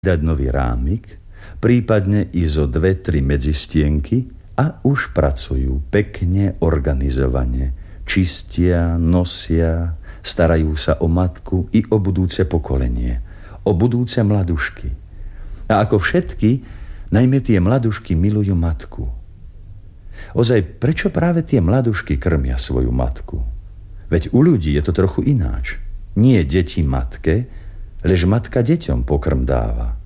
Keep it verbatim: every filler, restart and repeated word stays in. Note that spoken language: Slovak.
dať nový rámik, prípadne i zo dve, tri medzistienky a už pracujú pekne organizovane. Čistia, nosia, starajú sa o matku i o budúce pokolenie, o budúce mladušky. A ako všetky, najmä tie mladušky milujú matku. Ozaj, prečo práve tie mladušky krmia svoju matku? Veď u ľudí je to trochu ináč. Nie deti matke, lež matka deťom pokrm dáva.